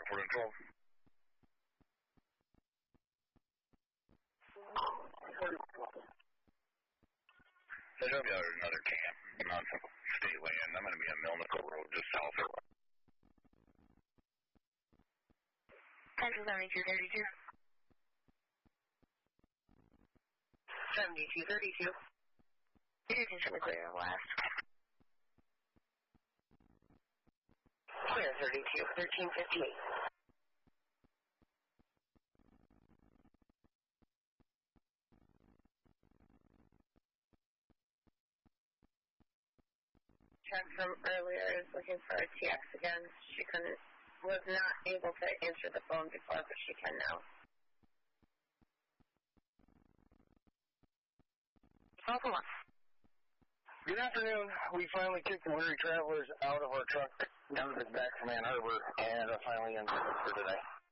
for control. There's going to be another camp on state land. I'm going to be on Milnico Road, just south of it. Central 7232. 7232. Your attention to clear last. Clear 32, 1358. Check from earlier is looking for a TX again. She was not able to answer the phone before, but she can now. Welcome on. Good afternoon. We finally kicked the weary travelers out of our truck down to the back from Ann Arbor, and are finally in for today.